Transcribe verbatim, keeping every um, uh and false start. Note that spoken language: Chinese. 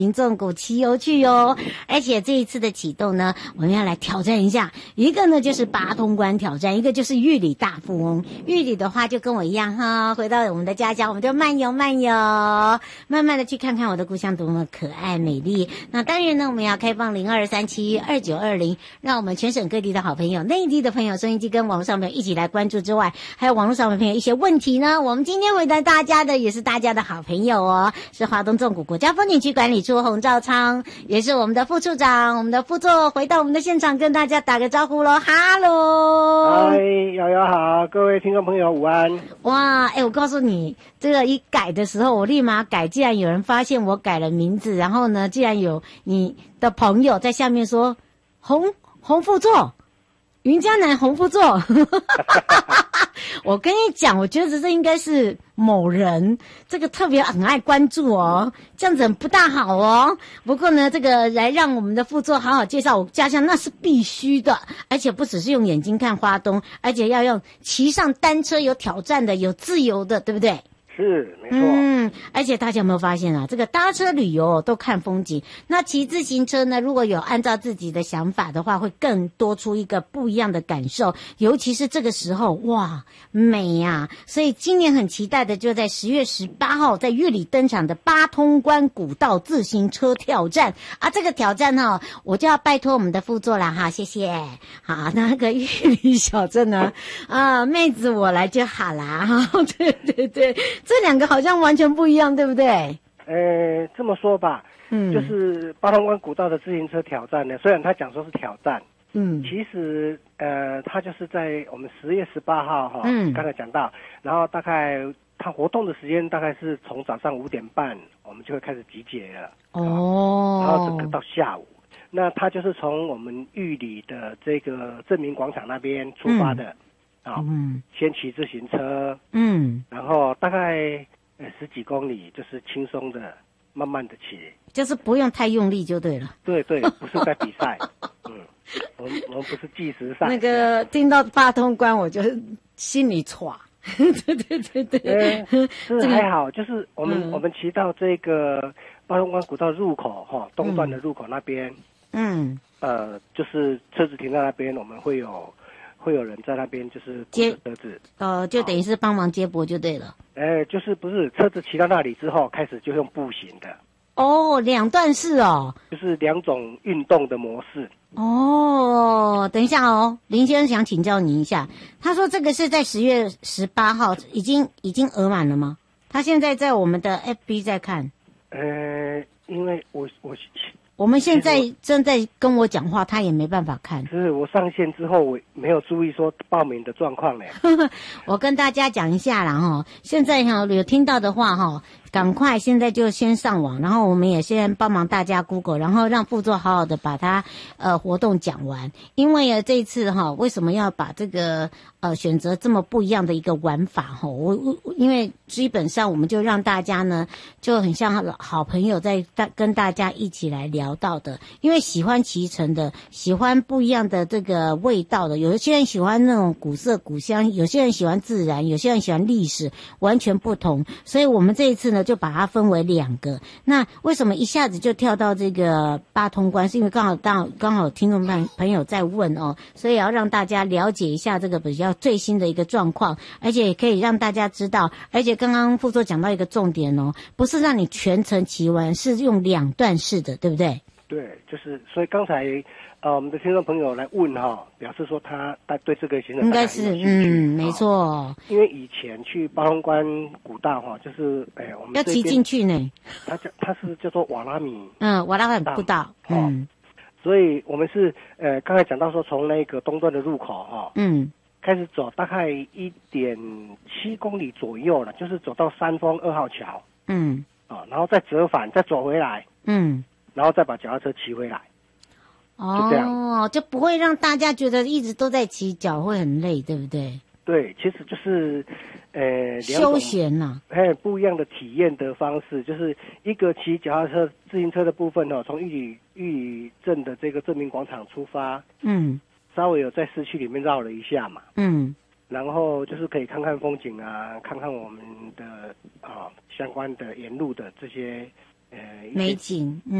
民众股骑游去哦，而且这一次的启动呢，我们要来挑战一下，一个呢就是八通关挑战，一个就是玉里大富翁。玉里的话就跟我一样哈，回到我们的家乡，我们就漫游漫游，慢慢的去看看我的故乡多么可爱美丽。那当然呢，我们要开放零二三七二九二零，让我们全省各地的好朋友、内地的朋友、收音机跟网络上面一起来关注之外，还有网络上面朋友一些问题呢，我们今天回答大家的也是大家的好朋友哦，是华东纵谷国家风景区管理处洪兆昌，也是我们的副处长，我们的副座回到我们的现场跟大家打个招呼咯。哈喽， 嗨，瑶瑶好，各位听众朋友午安。 哇，哎，我告诉你，这个一改的时候我立马改，既然有人发现我改了名字，然后呢，既然有你的朋友在下面说洪洪副座，云嘉南洪副座我跟你讲，我觉得这应该是某人，这个特别很爱关注哦，这样子很不大好哦。不过呢，这个来让我们的副座好好介绍我家乡，那是必须的，而且不只是用眼睛看花东，而且要用骑上单车，有挑战的，有自由的，对不对？ 是，没错。 嗯，而且大家有没有发现啊？这个搭车旅游都看风景，那骑自行车呢？如果有按照自己的想法的话，会更多出一个不一样的感受。尤其是这个时候，哇，美呀、啊！所以今年很期待的，就在十月十八号在玉里登场的八通关古道自行车挑战啊！这个挑战哈、哦，我就要拜托我们的副座了哈，谢谢。好，那个玉里小镇呢，啊，妹子我来就好啦哈。对对对。这两个好像完全不一样，对不对？ 呃，这么说吧， 嗯， 就是八通关古道的自行车挑战呢，虽然他讲说是挑战， 嗯， 其实呃，他就是在我们十月十八号哈， 嗯， 刚才讲到，然后大概他活动的时间大概是从早上五点半，我们就会开始集结了， 哦， 然后整个到下午，那他就是从我们玉里的这个正民广场那边出发的。嗯啊、哦， 嗯， 先骑自行车， 嗯， 然后大概呃十几公里，就是轻松的、慢慢的骑， 就是不用太用力就对了。 对对，不是在比赛，嗯，我们我们不是计时赛。 那个听到八通关，我就心里歘。对对对对， 呃，是还好，就是我们、 嗯、 我们骑到这个八通关古道入口哈、哦，东段的入口那边， 嗯， 呃，就是车子停在那边，我们会有。会有人在那边就是接车子， 呃，就等于是帮忙接驳就对了。 哎，就是不是车子骑到那里之后，开始就用步行的。 哦，两段式哦， 就是两种运动的模式。 哦，等一下哦，林先生想请教您一下，他说这个是在十月十八号已经已经额满了吗？他现在在我们的 F B 在看。 呃，因为我我。 我们现在正在跟我讲话，他也没办法看。 是我上线之后，我没有注意说报名的状况呢。 我跟大家讲一下啦哈，现在哈有听到的话哈，赶快现在就先上网，然后我们也先帮忙大家 Google， 然后让副座好好的把它呃活动讲完。因为呃这一次哈，为什么要把这个呃选择这么不一样的一个玩法哈？我我因为基本上我们就让大家呢就很像好朋友在大跟大家一起来聊到的，因为喜欢骑乘的，喜欢不一样的这个味道的，有些人喜欢那种古色古香，有些人喜欢自然，有些人喜欢历史，完全不同。所以我们这一次呢，就把它分为两个。那为什么一下子就跳到这个八通关？是因为刚好刚刚好听众朋朋友在问哦，所以要让大家了解一下这个比较最新的一个状况，而且也可以让大家知道。而且刚刚副座讲到一个重点哦，不是让你全程骑完，是用两段式的，对不对？ 对，就是所以刚才呃我们的听众朋友来问哈、哦，表示说他他对这个行程应该是嗯没错、哦， 因为以前去八通关古道哈、哦，就是哎我们要骑进去呢， 它叫它是叫做瓦拉米嗯瓦拉米古道嗯， 所以我们是呃刚才讲到说从那个东段的入口哈、哦、 嗯开始走大概一点七公里左右了，就是走到三丰二号桥嗯啊、哦，然后再折返再走回来嗯。 然后再把脚踏车骑回来， 哦， 就这样， 就不会让大家觉得一直都在骑，脚会很累，对不对？ 对，其实就是呃休闲呐、 啊，哎，不一样的体验的方式，就是一个骑脚踏车、自行车的部分哦，从玉里玉里镇的这个正民广场出发， 嗯， 稍微有在市区里面绕了一下嘛， 嗯， 然后就是可以看看风景啊，看看我们的啊相关的沿路的这些。 呃一些美景，嗯。